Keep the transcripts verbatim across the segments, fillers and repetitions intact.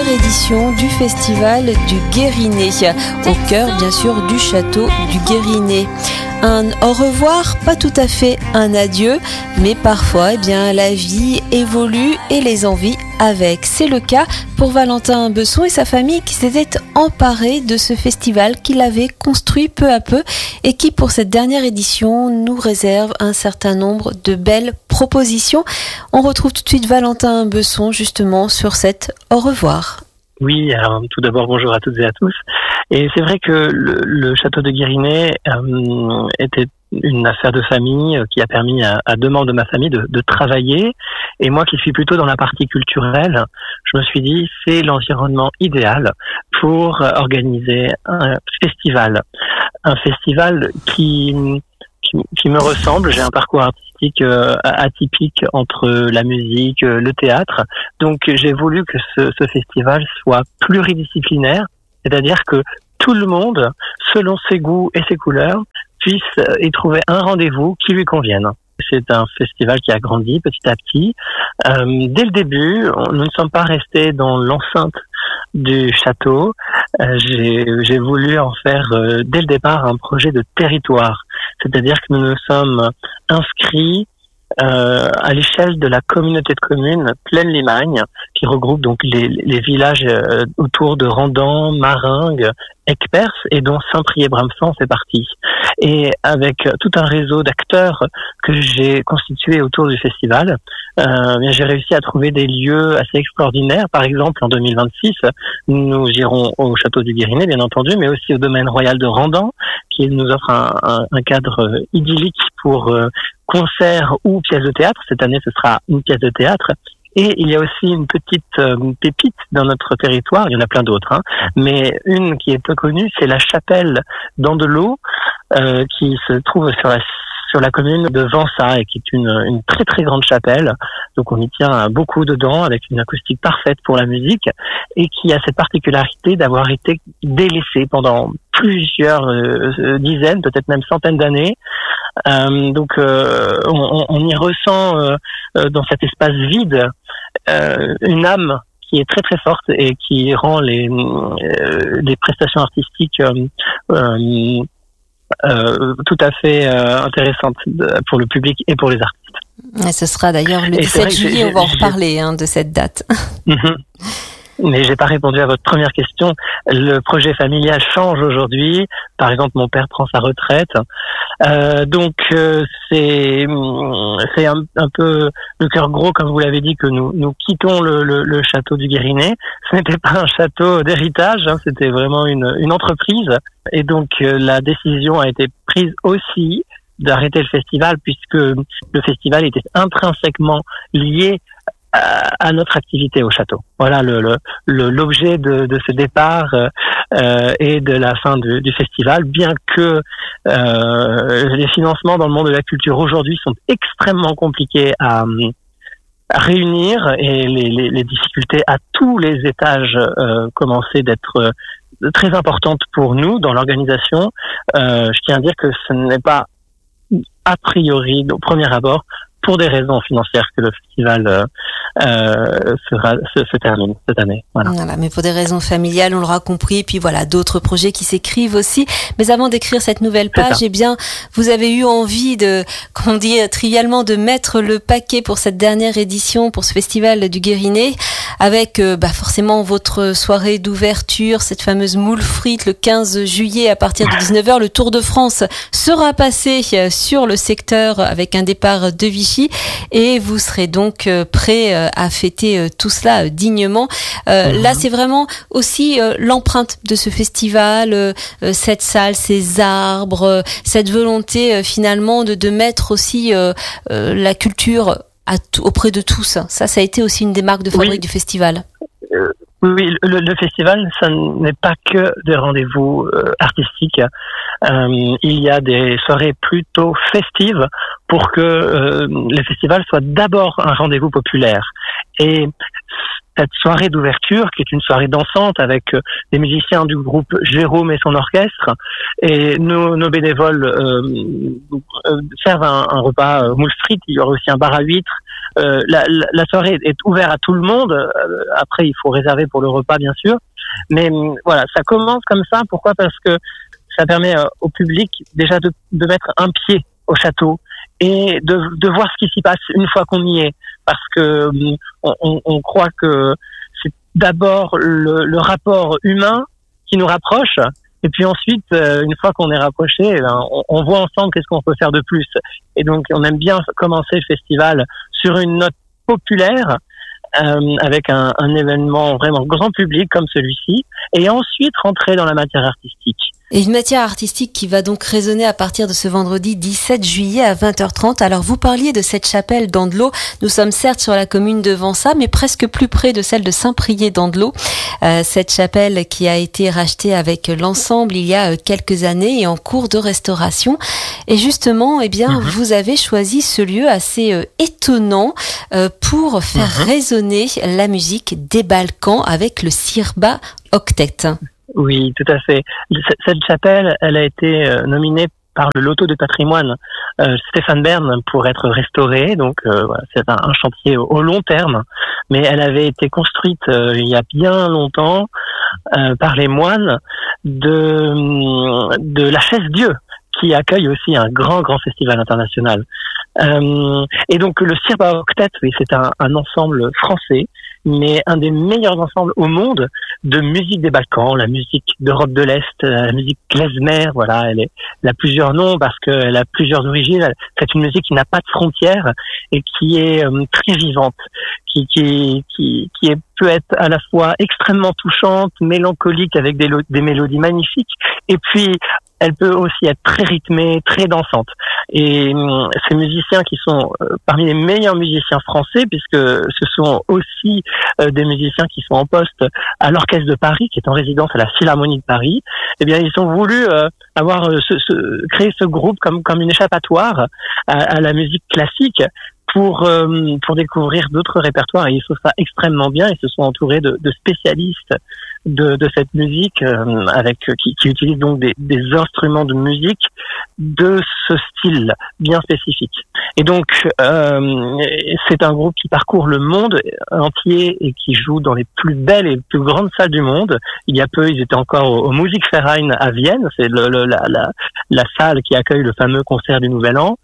édition du Festival du Guérinet, au cœur bien sûr du château du Guérinet. Un au revoir, pas tout à fait un adieu, mais parfois eh bien, la vie évolue et les envies avec. C'est le cas pour Valentin Besson et sa famille qui s'étaient emparés de ce festival qu'il avait construit peu à peu et qui pour cette dernière édition nous réserve un certain nombre de belles propositions. On retrouve tout de suite Valentin Besson justement sur cette au revoir. Oui, alors tout d'abord bonjour à toutes et à tous. Et c'est vrai que le, le château de Guérinet euh, était une affaire de famille qui a permis à, à deux membres de ma famille de, de travailler. Et moi qui suis plutôt dans la partie culturelle, je me suis dit c'est l'environnement idéal pour organiser un festival. Un festival qui, qui, qui me ressemble. J'ai un parcours artistique euh, atypique entre la musique, le théâtre. Donc j'ai voulu que ce, ce festival soit pluridisciplinaire, c'est-à-dire que tout le monde, selon ses goûts et ses couleurs, puisse y trouver un rendez-vous qui lui convienne. C'est un festival qui a grandi petit à petit. Euh, dès le début, on, nous ne sommes pas restés dans l'enceinte du château. Euh, j'ai, j'ai voulu en faire euh, dès le départ un projet de territoire, c'est-à-dire que nous nous sommes inscrits Euh, à l'échelle de la communauté de communes Plaine-Limagne, qui regroupe donc les, les villages euh, autour de Randan, Maringues, Aigues-Perse, et dont Saint-Priest-Bramefant fait partie. Et avec tout un réseau d'acteurs que j'ai constitué autour du festival, euh, bien, j'ai réussi à trouver des lieux assez extraordinaires. Par exemple, en deux mille vingt-six, nous irons au château du Guérinet, bien entendu, mais aussi au domaine royal de Randan, qui nous offre un, un, un cadre idyllique pour euh, concert ou pièce de théâtre. Cette année, ce sera une pièce de théâtre. Et il y a aussi une petite euh, pépite dans notre territoire, il y en a plein d'autres, hein, mais une qui est peu connue, c'est la chapelle d'Andelot, euh, qui se trouve sur la sur la commune de Vensat, et qui est une, une très très grande chapelle. Donc on y tient beaucoup dedans, avec une acoustique parfaite pour la musique, et qui a cette particularité d'avoir été délaissée pendant plusieurs euh, dizaines, peut-être même centaines d'années. Euh, donc euh, on, on y ressent euh, dans cet espace vide euh, une âme qui est très très forte et qui rend les, euh, les prestations artistiques euh, euh, Euh, tout à fait euh, intéressante pour le public et pour les artistes. Et ce sera d'ailleurs le dix-sept juillet, on va en reparler hein, de cette date. Mm-hmm. Mais j'ai pas répondu à votre première question. Le projet familial change aujourd'hui. Par exemple, mon père prend sa retraite, euh, donc euh, c'est c'est un, un peu le cœur gros, comme vous l'avez dit, que nous nous quittons le, le, le château du Guérinet. Ce n'était pas un château d'héritage, hein, c'était vraiment une une entreprise. Et donc euh, la décision a été prise aussi d'arrêter le festival, puisque le festival était intrinsèquement lié à notre activité au château. Voilà le, le, le l'objet de, de ce départ euh, et de la fin du, du festival, bien que euh, les financements dans le monde de la culture aujourd'hui sont extrêmement compliqués à, à réunir, et les, les, les difficultés à tous les étages euh, commençaient d'être euh, très importantes pour nous dans l'organisation. Euh, je tiens à dire que ce n'est pas a priori, au premier abord, pour des raisons financières que le festival euh, euh, sera, se, se termine cette année. Voilà. Voilà, mais pour des raisons familiales, on l'aura compris. Puis voilà, d'autres projets qui s'écrivent aussi. Mais avant d'écrire cette nouvelle page, eh bien, vous avez eu envie de, comme on dit trivialement, de mettre le paquet pour cette dernière édition, pour ce festival du Guérinet, avec euh, bah, forcément votre soirée d'ouverture, cette fameuse moule frite le quinze juillet à partir de dix-neuf heures. Le Tour de France sera passé sur le secteur avec un départ de Vichy, et vous serez donc prêt à fêter tout cela dignement. Euh, mmh. Là, c'est vraiment aussi euh, l'empreinte de ce festival, euh, cette salle, ces arbres, euh, cette volonté euh, finalement de, de mettre aussi euh, euh, la culture à t- auprès de tous. Ça, ça a été aussi une des marques de fabrique oui. du festival. Euh... Oui, le, le festival, ça n'est pas que des rendez-vous euh, artistiques. Euh, il y a des soirées plutôt festives pour que euh, le festival soit d'abord un rendez-vous populaire. Et cette soirée d'ouverture, qui est une soirée dansante avec euh, des musiciens du groupe Jérôme et son orchestre, et nos, nos bénévoles euh, euh, servent un, un repas euh, moule frite. Il y aura aussi un bar à huîtres. Euh, la, la, la soirée est ouverte à tout le monde. Euh, après, il faut réserver pour le repas, bien sûr. Mais euh, voilà, ça commence comme ça. Pourquoi ? Parce que ça permet euh, au public déjà de, de mettre un pied au château et de, de voir ce qui s'y passe une fois qu'on y est. Parce que euh, on, on croit que c'est d'abord le, le rapport humain qui nous rapproche. Et puis ensuite, euh, une fois qu'on est rapproché, eh ben, on, on voit ensemble qu'est-ce qu'on peut faire de plus. Et donc, on aime bien commencer le festival sur une note populaire, euh, avec un, un événement vraiment grand public comme celui-ci, et ensuite rentrer dans la matière artistique. Et une matière artistique qui va donc résonner à partir de ce vendredi dix-sept juillet à vingt heures trente. Alors vous parliez de cette chapelle d'Andelot. Nous sommes certes sur la commune de Vensat, mais presque plus près de celle de Saint-Priest d'Andelot. Euh, cette chapelle qui a été rachetée avec l'ensemble il y a quelques années et en cours de restauration. Et justement, eh bien, mmh. vous avez choisi ce lieu assez euh, étonnant euh, pour faire mmh. résonner la musique des Balkans avec le Sirba Octet. Oui, tout à fait. Cette chapelle, elle a été nominée par le Loto de patrimoine euh, Stéphane Bern pour être restaurée. Donc, euh, voilà, c'est un, un chantier au, au long terme. Mais elle avait été construite euh, il y a bien longtemps euh, par les moines de, de la Chaise-Dieu, qui accueille aussi un grand, grand festival international. Euh, et donc, le Sirba Octet, oui, c'est un, un ensemble français, mais un des meilleurs ensembles au monde de musique des Balkans, la musique d'Europe de l'Est, la musique klezmer, voilà, elle, est, elle a plusieurs noms parce qu'elle a plusieurs origines. C'est une musique qui n'a pas de frontières et qui est euh, très vivante, qui, qui, qui, qui est, peut être à la fois extrêmement touchante, mélancolique avec des, des mélodies magnifiques, et puis elle peut aussi être très rythmée, très dansante. Et euh, ces musiciens qui sont euh, parmi les meilleurs musiciens français, puisque ce sont aussi euh, des musiciens qui sont en poste à l'Orchestre de Paris, qui est en résidence à la Philharmonie de Paris, eh bien ils ont voulu euh, avoir euh, ce, ce, créer ce groupe comme, comme une échappatoire à, à la musique classique, pour euh, pour découvrir d'autres répertoires, et ils font ça extrêmement bien. Ils se sont entourés de, de spécialistes de, de cette musique, euh, avec qui, qui utilisent donc des, des instruments de musique de ce style bien spécifique. Et donc euh, c'est un groupe qui parcourt le monde entier et qui joue dans les plus belles et les plus grandes salles du monde. Il y a peu, ils étaient encore au, au Musikverein à Vienne, c'est le, le, la, la, la salle qui accueille le fameux concert du Nouvel An.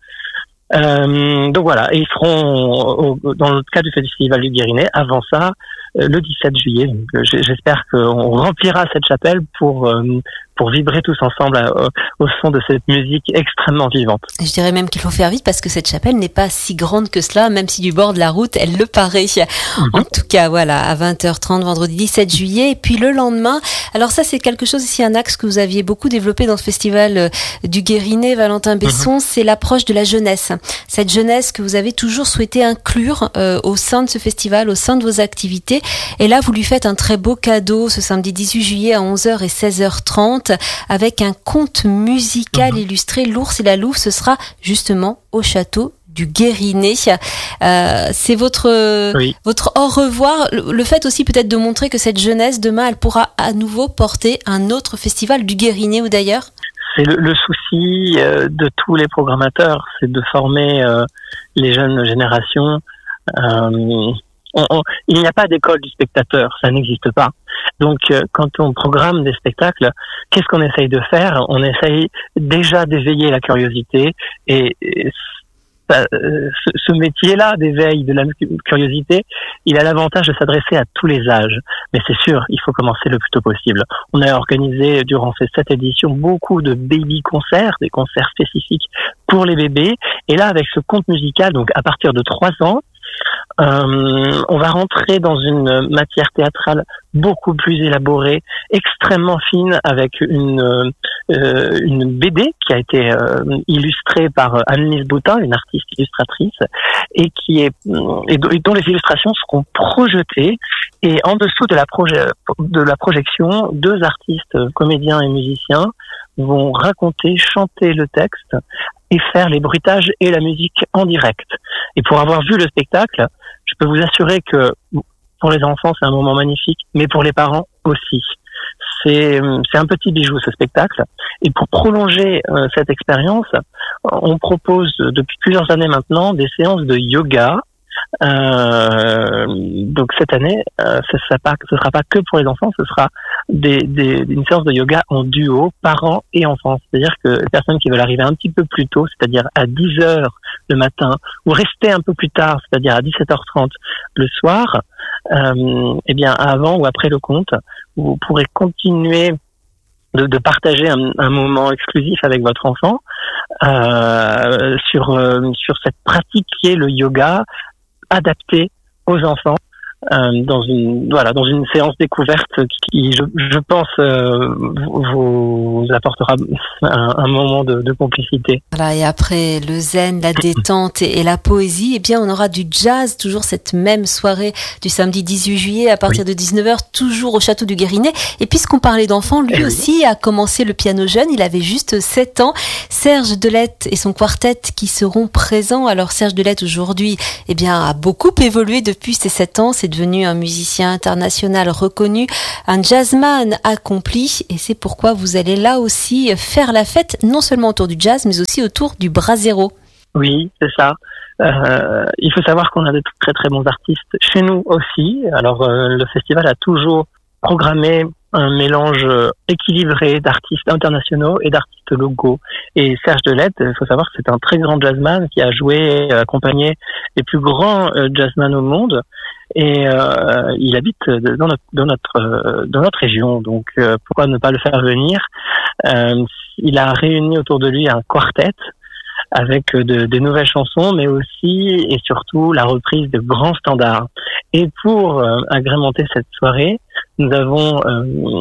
Euh, donc voilà, et ils seront au, dans le cadre du Festival du Guérinet, avant ça, euh, le dix-sept juillet. Donc, euh, j'espère qu'on remplira cette chapelle pour euh, pour vibrer tous ensemble euh, au son de cette musique extrêmement vivante. Je dirais même qu'il faut faire vite parce que cette chapelle n'est pas si grande que cela, même si du bord de la route, elle le paraît. Mm-hmm. En tout cas, voilà, à vingt heures trente, vendredi dix-sept juillet. Et puis le lendemain, alors ça c'est quelque chose ici, un axe que vous aviez beaucoup développé dans ce festival euh, du Guérinet, Valentin Besson, mm-hmm. c'est l'approche de la jeunesse. Cette jeunesse que vous avez toujours souhaité inclure euh, au sein de ce festival, au sein de vos activités. Et là, vous lui faites un très beau cadeau ce samedi dix-huit juillet à onze heures et seize heures trente avec un conte musical mmh. illustré, L'ours et la louve. Ce sera justement au château du Guérinet. Euh, c'est votre oui. votre au revoir. Le, le fait aussi peut-être de montrer que cette jeunesse, demain, elle pourra à nouveau porter un autre festival du Guérinet ou d'ailleurs. C'est le, le souci euh, de tous les programmateurs, c'est de former euh, les jeunes générations. Euh, on, on, il n'y a pas d'école du spectateur, ça n'existe pas. Donc, euh, quand on programme des spectacles, qu'est-ce qu'on essaye de faire ? On essaye déjà d'éveiller la curiosité, et, et ça, euh, ce, ce métier-là d'éveil de la curiosité, il a l'avantage de s'adresser à tous les âges. Mais c'est sûr, il faut commencer le plus tôt possible. On a organisé durant ces sept éditions beaucoup de baby-concerts, des concerts spécifiques pour les bébés. Et là, avec ce conte musical, donc à partir de trois ans, Euh, on va rentrer dans une matière théâtrale beaucoup plus élaborée, extrêmement fine, avec une euh, une B D qui a été euh, illustrée par Annelise Boutin, une artiste illustratrice, et qui est et dont les illustrations seront projetées. Et en dessous de la proje- de la projection, deux artistes, comédiens et musiciens, vont raconter, chanter le texte et faire les bruitages et la musique en direct. Et pour avoir vu le spectacle, je peux vous assurer que pour les enfants, c'est un moment magnifique, mais pour les parents aussi. C'est, c'est un petit bijou, ce spectacle. Et pour prolonger euh, cette expérience, on propose depuis plusieurs années maintenant des séances de yoga. Euh, donc cette année, euh, ce sera pas, ce sera pas que pour les enfants, ce sera des, des, une séance de yoga en duo, parents et enfants. C'est-à-dire que les personnes qui veulent arriver un petit peu plus tôt, c'est-à-dire à dix heures le matin, ou rester un peu plus tard, c'est-à-dire à dix-sept heures trente le soir, euh, eh bien avant ou après le conte, vous pourrez continuer de, de partager un, un moment exclusif avec votre enfant euh, sur euh, sur cette pratique qui est le yoga adapté aux enfants euh, dans une voilà dans une séance découverte qui je, je pense euh, vous apportera un, un moment de, de complicité. Voilà, et après le zen, la détente et, et la poésie, eh bien on aura du jazz, toujours cette même soirée du samedi dix-huit juillet à partir oui. de dix-neuf heures, toujours au château du Guérinet. Et puisqu'on parlait d'enfants, lui et aussi oui. a commencé le piano jeune, il avait juste sept ans. Serge Delette et son quartet qui seront présents. Alors Serge Delette aujourd'hui, eh bien a beaucoup évolué depuis ses sept ans, c'est devenu un musicien international reconnu, un jazzman accompli, et c'est pourquoi vous allez là aussi faire la fête, non seulement autour du jazz, mais aussi autour du brasero. Oui, c'est ça. Euh, il faut savoir qu'on a de très très bons artistes chez nous aussi. Alors euh, le festival a toujours programmé un mélange équilibré d'artistes internationaux et d'artistes locaux. Et Serge Delette, il faut savoir que c'est un très grand jazzman qui a joué, accompagné les plus grands jazzman au monde. Et euh, il habite dans notre dans notre dans notre région, donc euh, pourquoi ne pas le faire venir. Euh, il a réuni autour de lui un quartet avec de, des nouvelles chansons, mais aussi et surtout la reprise de grands standards. Et pour euh, agrémenter cette soirée, nous avons euh,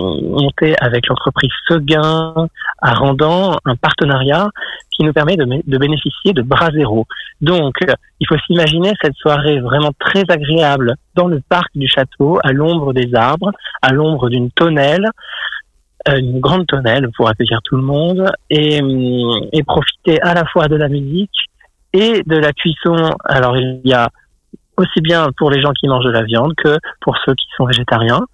monté avec l'entreprise Seguin à Randan un partenariat qui nous permet de, de bénéficier de Brasero. Donc, euh, il faut s'imaginer cette soirée vraiment très agréable dans le parc du château, à l'ombre des arbres, à l'ombre d'une tonnelle, euh, une grande tonnelle pour accueillir tout le monde et, et profiter à la fois de la musique et de la cuisson. Alors, il y a aussi bien pour les gens qui mangent de la viande que pour ceux qui sont végétariens.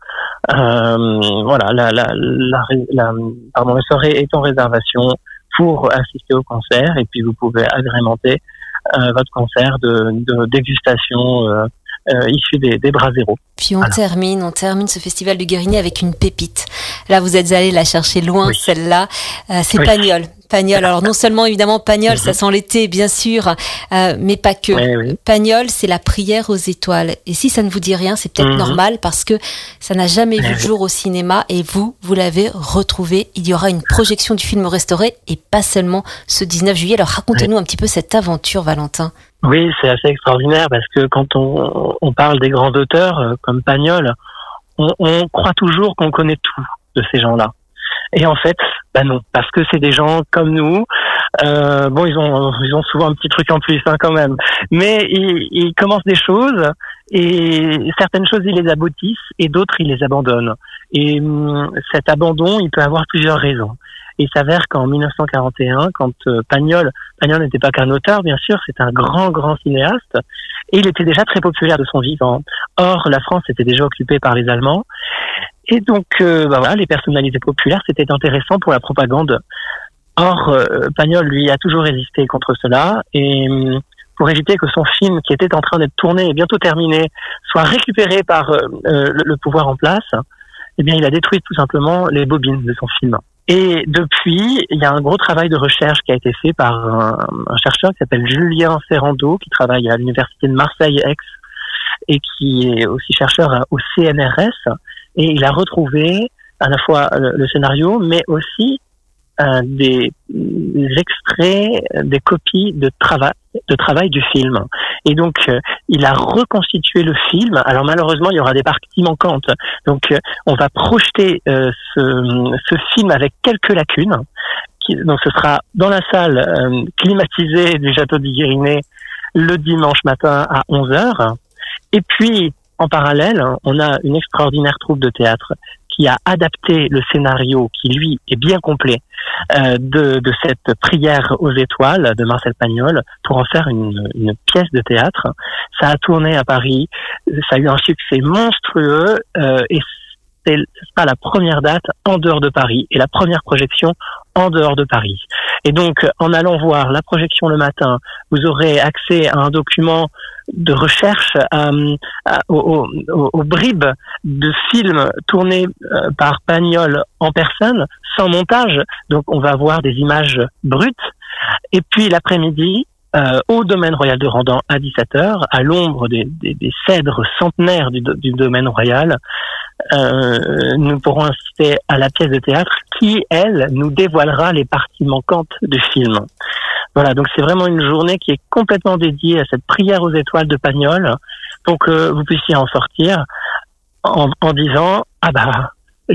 Euh, voilà, la, la, la, la, pardon, la soirée est en réservation pour assister au concert et puis vous pouvez agrémenter euh, votre concert de, de dégustation euh, euh, issu des, des Brasero. Puis on voilà. termine, on termine ce festival du Guérinet avec une pépite. Là, vous êtes allé la chercher loin, oui. celle-là. Euh, c'est oui. Pagnol. Pagnol. Alors non seulement évidemment Pagnol, mm-hmm. ça sent l'été bien sûr, euh, mais pas que. Oui, oui. Pagnol, c'est la prière aux étoiles. Et si ça ne vous dit rien, c'est peut-être mm-hmm. normal parce que ça n'a jamais oui. vu le jour au cinéma et vous, vous l'avez retrouvé. Il y aura une projection du film restauré et pas seulement ce dix-neuf juillet. Alors racontez-nous oui. un petit peu cette aventure, Valentin. Oui, c'est assez extraordinaire parce que quand on, on parle des grands auteurs euh, comme Pagnol, on, on croit toujours qu'on connaît tout de ces gens-là. Et en fait, bah non, parce que c'est des gens comme nous. Euh, bon, ils ont ils ont souvent un petit truc en plus hein, quand même, mais ils, ils commencent des choses et certaines choses ils les aboutissent et d'autres ils les abandonnent. Et hum, cet abandon, il peut avoir plusieurs raisons. Il s'avère qu'en dix-neuf cent quarante et un, quand euh, Pagnol, Pagnol n'était pas qu'un auteur, bien sûr, c'est un grand, grand cinéaste, et il était déjà très populaire de son vivant. Or, la France était déjà occupée par les Allemands, et donc, euh, bah voilà, les personnalités populaires, c'était intéressant pour la propagande. Or, euh, Pagnol, lui, a toujours résisté contre cela, et euh, pour éviter que son film, qui était en train d'être tourné et bientôt terminé, soit récupéré par euh, euh, le, le pouvoir en place, eh bien, il a détruit tout simplement les bobines de son film. Et depuis, il y a un gros travail de recherche qui a été fait par un, un chercheur qui s'appelle Julien Ferrando, qui travaille à l'université de Marseille-Aix et qui est aussi chercheur au C N R S. Et il a retrouvé à la fois le, le scénario, mais aussi euh, des, des extraits, des copies de travail, de travail du film. Et donc, euh, il a reconstitué le film. Alors malheureusement, il y aura des parties manquantes. Donc, euh, on va projeter euh, ce, ce film avec quelques lacunes. Qui, donc, ce sera dans la salle euh, climatisée du Château du Guérinet le dimanche matin à onze heures. Et puis, en parallèle, on a une extraordinaire troupe de théâtre qui qui a adapté le scénario, qui lui est bien complet, euh, de, de cette prière aux étoiles de Marcel Pagnol pour en faire une, une pièce de théâtre. Ça a tourné à Paris, ça a eu un succès monstrueux euh, et c'est, ce sera la première date en dehors de Paris et la première projection en dehors de Paris. Et donc, en allant voir la projection le matin, vous aurez accès à un document de recherche euh, aux, aux, aux bribes de films tournés euh, par Pagnol en personne, sans montage. Donc, on va voir des images brutes. Et puis, l'après-midi, euh, au domaine royal de Randan à dix-sept heures, à l'ombre des, des, des cèdres centenaires du, du domaine royal, euh, nous pourrons assister à la pièce de théâtre qui, elle, nous dévoilera les parties manquantes du film. Voilà, donc c'est vraiment une journée qui est complètement dédiée à cette prière aux étoiles de Pagnol pour que vous puissiez en sortir en, en disant « Ah bah,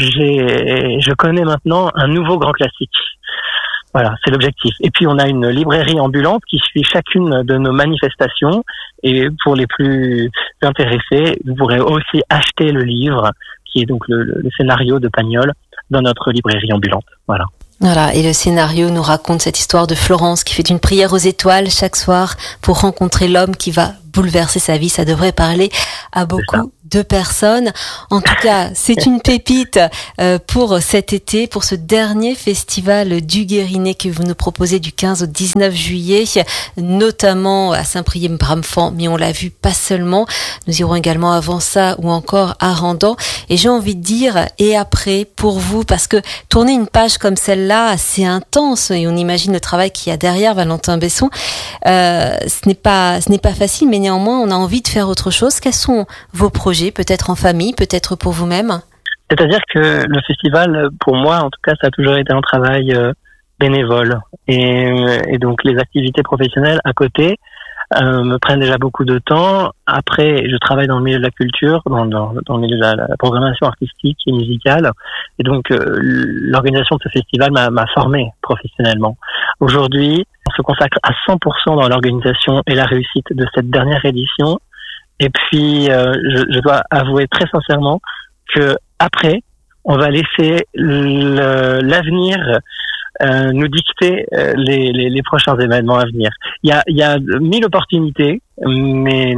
j'ai, je connais maintenant un nouveau grand classique ». Voilà, c'est l'objectif. Et puis on a une librairie ambulante qui suit chacune de nos manifestations et pour les plus intéressés, vous pourrez aussi acheter le livre qui est donc le, le scénario de Pagnol dans notre librairie ambulante. Voilà. Voilà, et le scénario nous raconte cette histoire de Florence qui fait une prière aux étoiles chaque soir pour rencontrer l'homme qui va bouleverser sa vie. Ça devrait parler à beaucoup de personnes. En tout cas, c'est une pépite euh, pour cet été, pour ce dernier festival du Guérinet que vous nous proposez du quinze au dix-neuf juillet, notamment à Saint-Priest-Bramfant, mais on l'a vu pas seulement. Nous irons également avant ça ou encore à Randan. Et j'ai envie de dire, et après, pour vous, parce que tourner une page comme celle-là, c'est intense et on imagine le travail qu'il y a derrière, Valentin Besson. Euh, ce n'est pas, ce n'est pas facile, mais néanmoins, on a envie de faire autre chose. Quels sont vos projets? Peut-être en famille, peut-être pour vous-même? C'est-à-dire que le festival, pour moi, en tout cas, ça a toujours été un travail euh, bénévole. Et, et donc, les activités professionnelles à côté euh, me prennent déjà beaucoup de temps. Après, je travaille dans le milieu de la culture, dans, dans, dans le milieu de la, la programmation artistique et musicale. Et donc, euh, l'organisation de ce festival m'a, m'a formé professionnellement. Aujourd'hui, on se consacre à cent pour cent dans l'organisation et la réussite de cette dernière édition. Et puis, euh, je, je dois avouer très sincèrement que après, on va laisser le, l'avenir euh, nous dicter euh, les, les, les prochains événements à venir. Il y a, il y a mille opportunités, mais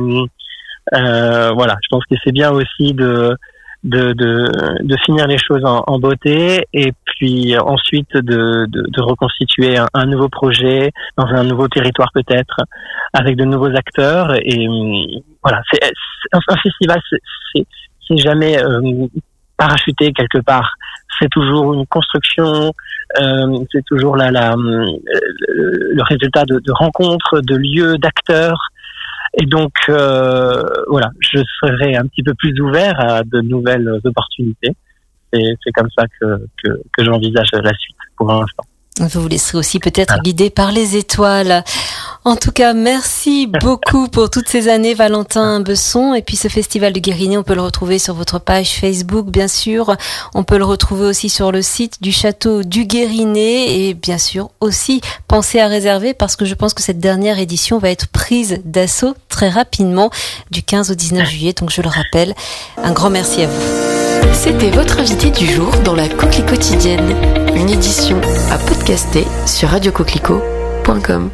euh, voilà, je pense que c'est bien aussi de de de, de finir les choses en, en beauté et puis ensuite de, de, de reconstituer un, un nouveau projet dans un nouveau territoire peut-être avec de nouveaux acteurs et voilà, c'est, c'est un, un festival, c'est, c'est, c'est jamais euh, parachuté quelque part. C'est toujours une construction, euh, c'est toujours la, la, le, le résultat de, de rencontres, de lieux, d'acteurs. Et donc, euh, voilà, je serai un petit peu plus ouvert à de nouvelles opportunités. Et c'est comme ça que, que, que j'envisage la suite pour l'instant. Vous vous laisserez aussi peut-être voilà. guider par les étoiles. En tout cas, merci beaucoup pour toutes ces années, Valentin Besson. Et puis ce festival du Guérinet, on peut le retrouver sur votre page Facebook, bien sûr. On peut le retrouver aussi sur le site du château du Guérinet. Et bien sûr, aussi, pensez à réserver parce que je pense que cette dernière édition va être prise d'assaut très rapidement du quinze au dix-neuf juillet. Donc je le rappelle, un grand merci à vous. C'était votre invité du jour dans la Coquelie Quotidienne, une édition à podcaster sur radio coquelicot point com.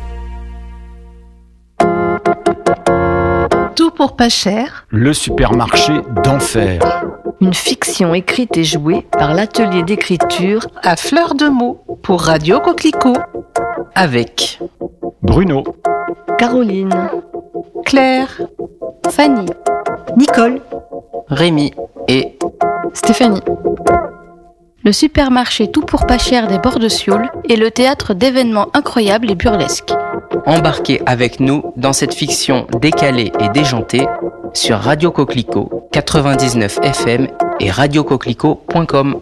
Tout pour pas cher. Le supermarché d'enfer. Une fiction écrite et jouée par l'atelier d'écriture à fleur de mots pour Radio Coquelicot. Avec Bruno, Caroline, Claire, Fanny, Nicole, Rémi et Stéphanie. Le supermarché Tout pour pas cher des bords de Sioule est le théâtre d'événements incroyables et burlesques. Embarquez avec nous dans cette fiction décalée et déjantée sur Radio Coquelicot quatre-vingt-dix-neuf F M et radio coquelicot point com.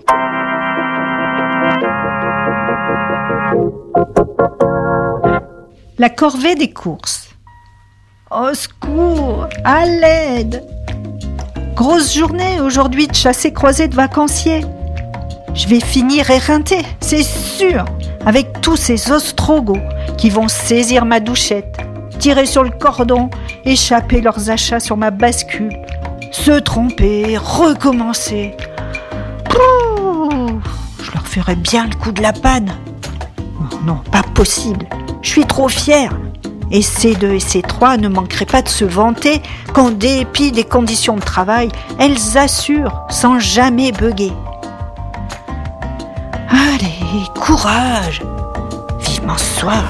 La corvée des courses. Au secours, à l'aide. Grosse journée aujourd'hui de chassé-croisé de vacanciers. Je vais finir éreinté, c'est sûr, avec tous ces ostrogoths qui vont saisir ma douchette, tirer sur le cordon, échapper leurs achats sur ma bascule, se tromper, recommencer. Pouh, je leur ferai bien le coup de la panne. Non, non, pas possible. Je suis trop fière. Et C deux et C trois ne manqueraient pas de se vanter qu'en dépit des conditions de travail, elles assurent sans jamais bugger. Allez, courage! Vivement ce soir!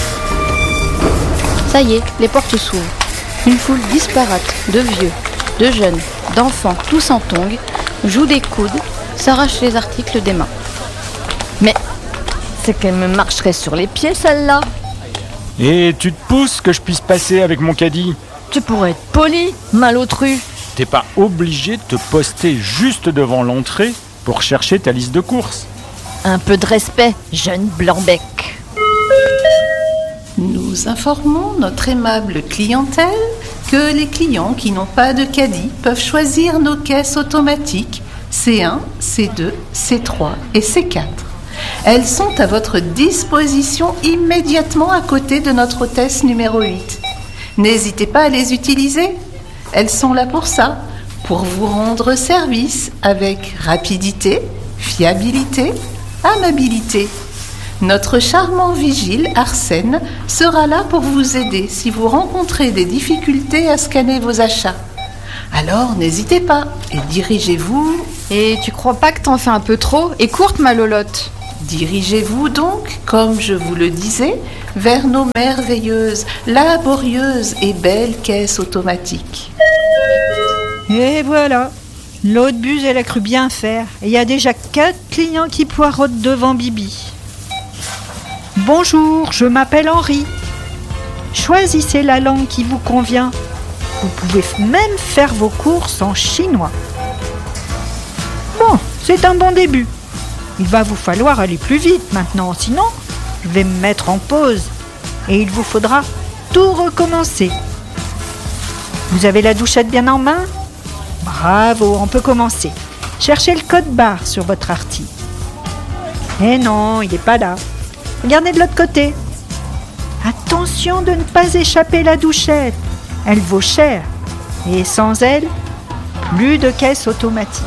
Ça y est, les portes s'ouvrent. Une foule disparate de vieux, de jeunes, d'enfants, tous en tongs, jouent des coudes, s'arrachent les articles des mains. Mais c'est qu'elle me marcherait sur les pieds, celle-là. Et tu te pousses que je puisse passer avec mon caddie? Tu pourrais être poli, malotru. T'es pas obligé de te poster juste devant l'entrée pour chercher ta liste de courses. Un peu de respect, jeune blanc-bec. Nous informons notre aimable clientèle que les clients qui n'ont pas de caddie peuvent choisir nos caisses automatiques C un, C deux, C trois et C quatre. Elles sont à votre disposition immédiatement à côté de notre hôtesse numéro huit. N'hésitez pas à les utiliser. Elles sont là pour ça, pour vous rendre service avec rapidité, fiabilité, amabilité. Notre charmant vigile, Arsène, sera là pour vous aider si vous rencontrez des difficultés à scanner vos achats. Alors n'hésitez pas et dirigez-vous... Et tu crois pas que t'en fais un peu trop et courte, ma lolotte? Dirigez-vous donc, comme je vous le disais, vers nos merveilleuses, laborieuses et belles caisses automatiques. Et voilà, l'autre buse, elle a cru bien faire. Et il y a déjà quatre clients qui poirotent devant Bibi. Bonjour, je m'appelle Henri. Choisissez la langue qui vous convient. Vous pouvez même faire vos courses en chinois. Bon, c'est un bon début. Il va vous falloir aller plus vite maintenant, sinon je vais me mettre en pause et il vous faudra tout recommencer. Vous avez la douchette bien en main? Bravo, on peut commencer. Cherchez le code barre sur votre arty. Eh non, il n'est pas là. Regardez de l'autre côté. Attention de ne pas échapper la douchette. Elle vaut cher. Et sans elle, plus de caisse automatique.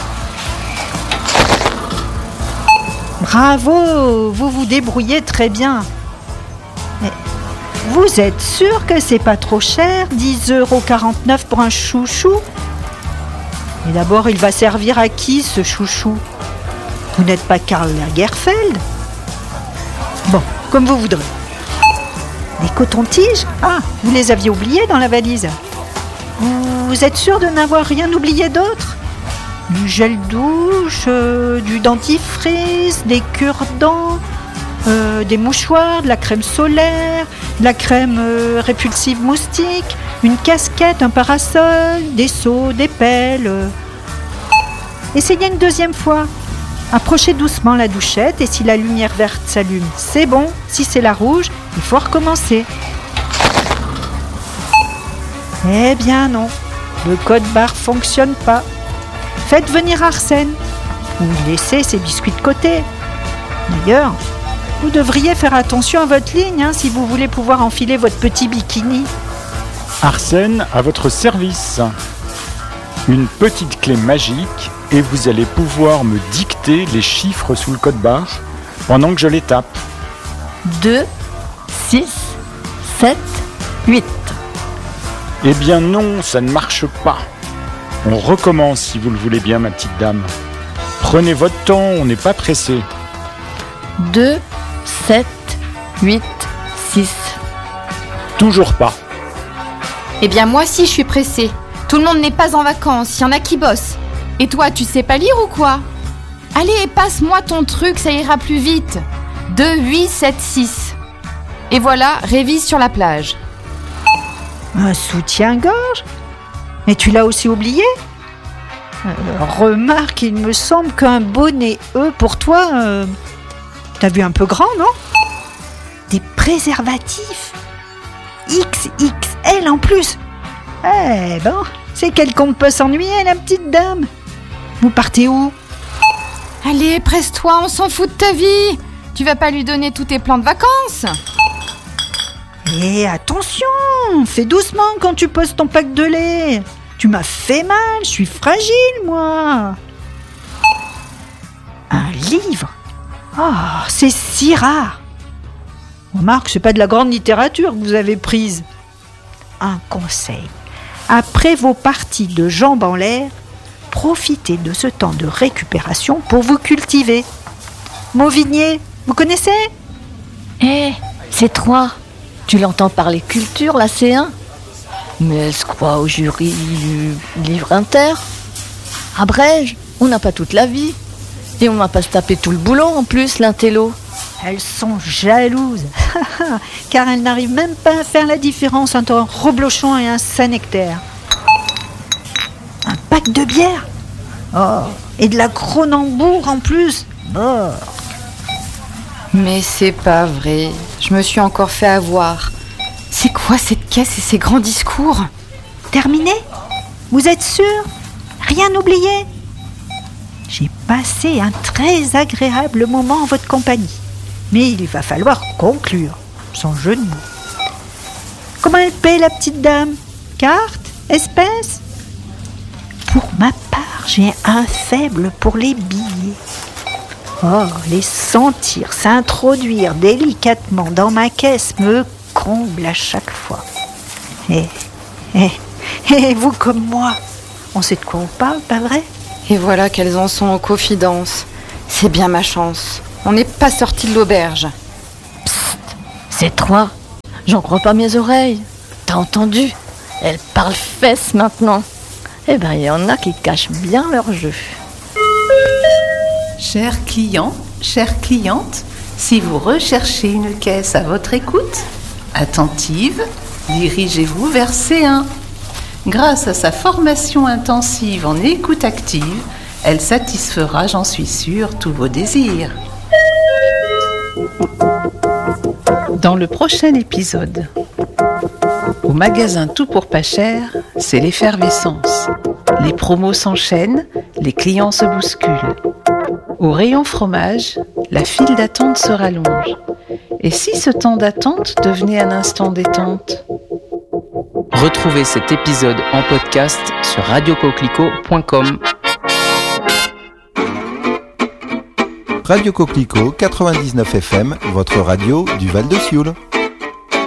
Bravo, vous vous débrouillez très bien. Mais vous êtes sûr que c'est pas trop cher, dix euros quarante-neuf pour un chouchou? Et d'abord, il va servir à qui ce chouchou? Vous n'êtes pas Karl Lagerfeld? Bon, comme vous voudrez. Des cotons-tiges? Ah, vous les aviez oubliés dans la valise. Vous êtes sûr de n'avoir rien oublié d'autre? Du gel douche, euh, du dentifrice, des cure-dents, euh, des mouchoirs, de la crème solaire, de la crème euh, répulsive moustique, une casquette, un parasol, des seaux, des pelles. Euh. Essayez une deuxième fois. Approchez doucement la douchette et si la lumière verte s'allume, c'est bon. Si c'est la rouge, il faut recommencer. Eh bien non, le code barre fonctionne pas. Faites venir Arsène, ou laissez ses biscuits de côté. D'ailleurs, vous devriez faire attention à votre ligne hein, si vous voulez pouvoir enfiler votre petit bikini. Arsène à votre service. Une petite clé magique et vous allez pouvoir me dicter les chiffres sous le code barre pendant que je les tape. deux, six, sept, huit. Eh bien non, ça ne marche pas. On recommence si vous le voulez bien, ma petite dame. Prenez votre temps, on n'est pas pressé. deux, sept, huit, six. Toujours pas. Eh bien, moi aussi, je suis pressée. Tout le monde n'est pas en vacances, il y en a qui bossent. Et toi, tu sais pas lire ou quoi? Allez, passe-moi ton truc, ça ira plus vite. deux, huit, sept, six. Et voilà, révise sur la plage. Un soutien-gorge? Mais tu l'as aussi oublié? euh, Remarque, il me semble qu'un bonnet E pour toi, euh, t'as vu un peu grand, non? Des préservatifs X X L en plus. Eh ben, c'est qu'elle compte pas s'ennuyer, la petite dame. Vous partez où? Allez, presse-toi, on s'en fout de ta vie. Tu vas pas lui donner tous tes plans de vacances? Et attention, fais doucement quand tu poses ton pack de lait. Tu m'as fait mal, je suis fragile, moi. livres. Oh, c'est si rare. Remarque, c'est pas de la grande littérature que vous avez prise. Un conseil. Après vos parties de jambes en l'air, profitez de ce temps de récupération pour vous cultiver. Mauvigné, vous connaissez ? Eh, c'est trois. Tu l'entends parler culture, la C un ? Mais elle se croit au jury du livre inter. À Brège, on n'a pas toute la vie. Et on va pas se taper tout le boulot en plus, l'intello. Elles sont jalouses, car elles n'arrivent même pas à faire la différence entre un reblochon et un Saint-Nectaire. Un pack de bière ? Oh, et de la Cronenbourg en plus. Oh. Mais c'est pas vrai, je me suis encore fait avoir. C'est quoi cette caisse et ces grands discours ? Terminé ? Vous êtes sûr ? Rien oublié ? J'ai passé un très agréable moment en votre compagnie. Mais il va falloir conclure, sans jeu de mots. Comment elle paie, la petite dame ? Carte ? Espèce ? Pour ma part, j'ai un faible pour les billets. Oh, les sentir s'introduire délicatement dans ma caisse me comble à chaque fois. Et, et, et vous comme moi, on sait de quoi on parle, pas vrai ? Et voilà qu'elles en sont aux confidences. C'est bien ma chance. On n'est pas sorti de l'auberge. Psst, c'est trois. J'en crois pas mes oreilles. T'as entendu ? Elles parlent fesses maintenant. Eh ben, il y en a qui cachent bien leur jeu. Chers clients, chères clientes, si vous recherchez une caisse à votre écoute, attentive, dirigez-vous vers C un. Grâce à sa formation intensive en écoute active, elle satisfera, j'en suis sûre, tous vos désirs. Dans le prochain épisode, au magasin Tout pour pas cher, c'est l'effervescence. Les promos s'enchaînent, les clients se bousculent. Au rayon fromage, la file d'attente se rallonge. Et si ce temps d'attente devenait un instant détente ? Retrouvez cet épisode en podcast sur radio coquelicot point com. Radio Coquelicot quatre-vingt-dix-neuf F M, votre radio du Val de Sioule.